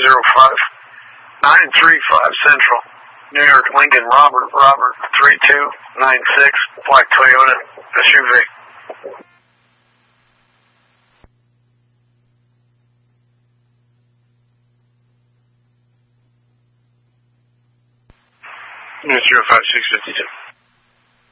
Central. New York, Lincoln, Robert, 3296, black Toyota SUV. Unit 05652.